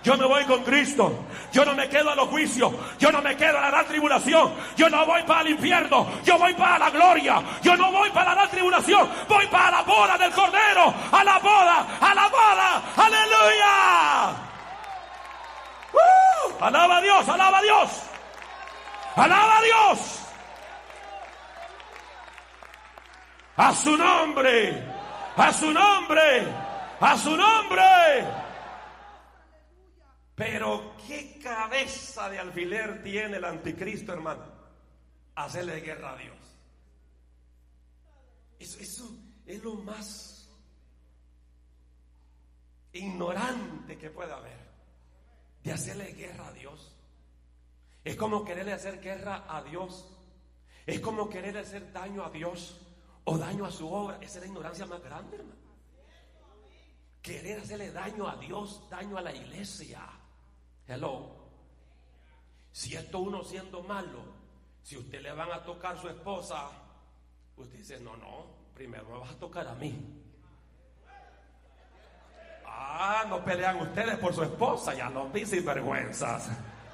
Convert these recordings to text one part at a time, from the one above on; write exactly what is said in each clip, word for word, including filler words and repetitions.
Yo me voy con Cristo. Yo no me quedo a los juicios. Yo no me quedo a la gran tribulación. Yo no voy para el infierno. Yo voy para la gloria. Yo no voy para la gran tribulación. Voy para la boda del Cordero. A la boda, a la boda. ¡Aleluya! ¡Uh! Alaba a Dios, alaba a Dios. Alaba a Dios. A su nombre. A su nombre. A su nombre. Pero qué cabeza de alfiler tiene el anticristo, hermano. Hacerle guerra a Dios. Eso, eso es lo más ignorante que puede haber. De hacerle guerra a Dios. Es como quererle hacer guerra a Dios. Es como quererle hacer daño a Dios o daño a su obra. Esa es la ignorancia más grande, hermano. Querer hacerle daño a Dios, daño a la iglesia. Hello. Si esto uno siendo malo, si usted le van a tocar a su esposa, usted dice, no, no, primero me vas a tocar a mí. Ah, no pelean ustedes por su esposa, ya los vi sin vergüenzas.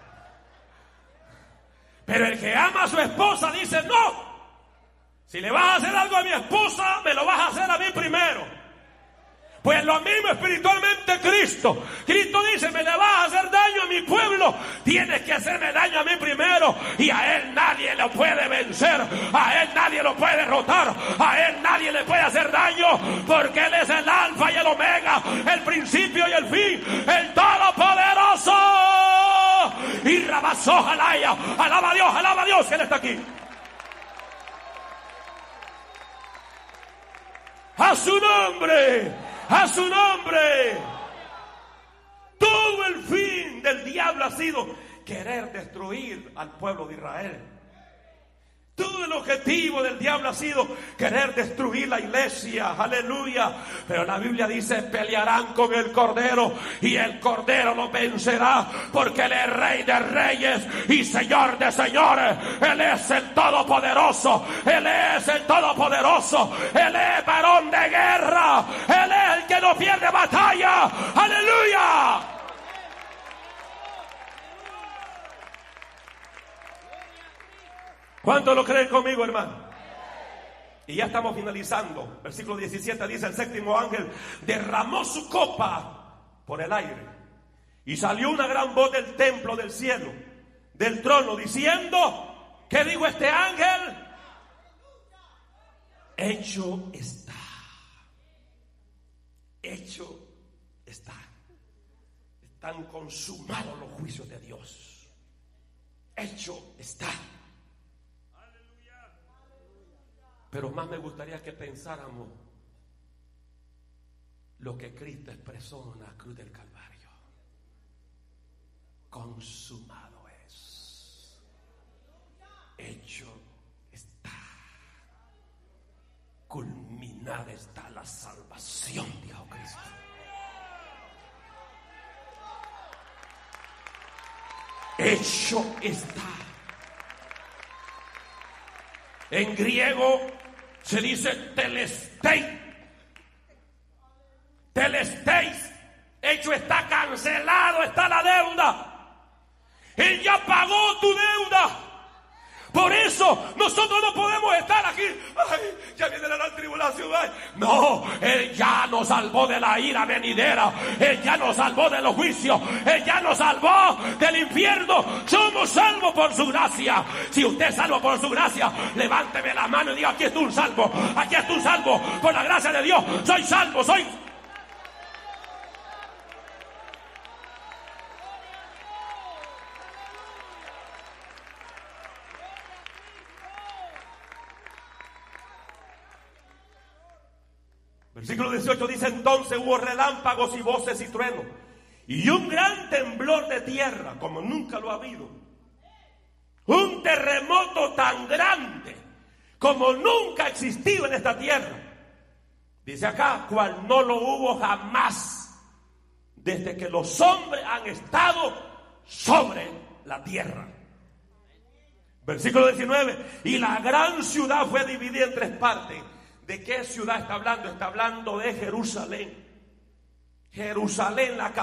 Pero el que ama a su esposa dice, no, si le vas a hacer algo a mi esposa, me lo vas a hacer a mí primero. Pues lo mismo espiritualmente Cristo. Cristo dice, me le vas a hacer daño a mi pueblo, tienes que hacerme daño a mí primero. Y a él nadie lo puede vencer, a él nadie lo puede derrotar, a él nadie le puede hacer daño, porque él es el alfa y el omega, el principio y el fin, el todopoderoso. Y rabasó jalaya, alaba a Dios, alaba a Dios, que él está aquí. A su nombre. A su nombre. Todo el fin del diablo ha sido querer destruir al pueblo de Israel. Todo el objetivo del diablo ha sido querer destruir la iglesia. Aleluya. Pero la Biblia dice, pelearán con el Cordero y el Cordero lo vencerá, porque él es Rey de reyes y Señor de señores. Él es el Todopoderoso. Él es el Todopoderoso. Él es varón de guerra. Él es el que no pierde batalla. Aleluya. ¿Cuántos lo creen conmigo, hermano? Y ya estamos finalizando. Versículo diecisiete dice, el séptimo ángel derramó su copa por el aire. Y salió una gran voz del templo del cielo, del trono, diciendo, ¿qué dijo este ángel? Hecho está. Hecho está. Están consumados los juicios de Dios. Hecho está. Pero más me gustaría que pensáramos lo que Cristo expresó en la cruz del Calvario. Consumado es. Hecho está. Culminada está la salvación, dijo Cristo. Hecho está. En griego se dice telestei. Telesteis. Hecho está, cancelado está la deuda. Él ya pagó tu deuda. Por eso nosotros no podemos estar aquí. Ay, ya viene la gran tribulación. Ay. No, Él ya nos salvó de la ira venidera. Él ya nos salvó de los juicios. Él ya nos salvó del infierno. Somos salvos por su gracia. Si usted es salvo por su gracia, levánteme la mano y diga, aquí está un salvo. Aquí está un salvo por la gracia de Dios. Soy salvo, soy... Versículo dieciocho dice, entonces hubo relámpagos y voces y truenos y un gran temblor de tierra como nunca lo ha habido. Un terremoto tan grande como nunca ha existido en esta tierra. Dice acá, cual no lo hubo jamás desde que los hombres han estado sobre la tierra. Versículo diecinueve, y la gran ciudad fue dividida en tres partes. ¿De qué ciudad está hablando? Está hablando de Jerusalén. Jerusalén, la capital.